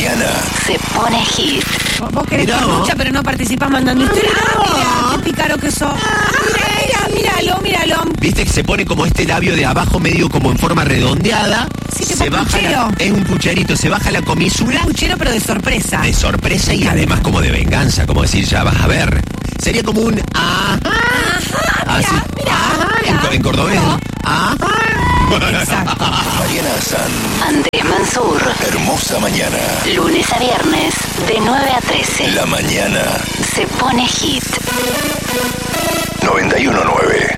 mañana se pone hit. Vos querés Mirá que vos. escucha, pero no participás mandando historias. Mira, qué pícaro que sos. Míralo. Viste que se pone como este labio de abajo medio como en forma redondeada. Sí, tipo se baja puchero. es un pucherito, se baja la comisura Puchero, pero de sorpresa. de sorpresa y además como de venganza, como decir, ya vas a ver. Sería como un así. Mira. En cordobés. Exacto. Mariana San, Andrés Mansur. hermosa mañana. Lunes a viernes, de 9 a 13. La mañana Se pone hit. 91.9.